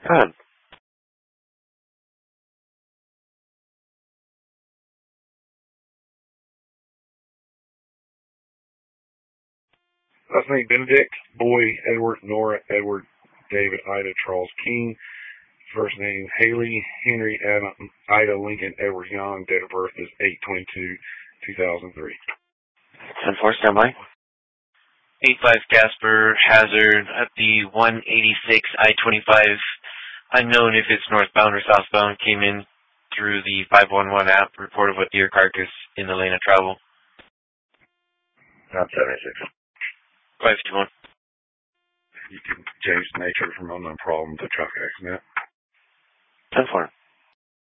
Good. Last name Benedict, boy Edward, Nora Edward, David Ida Charles King. First name Haley Henry Adam Ida Lincoln Edward Young. Date of birth is 8/22/2003. 10-4, standby. 85 Casper Hazard at the 186 I-25. Unknown if it's northbound or southbound. Came in through the 511 app. Reported with deer carcass in the lane of travel. Not 76. 521. You can change the nature from unknown problem to traffic accident. 10-4.